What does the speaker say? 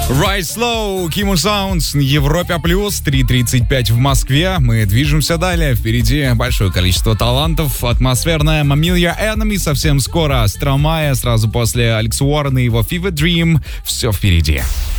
Rise Slow, Kimo Sounds, Европа Плюс, 3:35 в Москве. Мы движемся далее. Впереди большое количество талантов. Атмосферная Mamilla Enemy совсем скоро. Стромая сразу после Алекса Уоррена и его Fever Dream. Все впереди.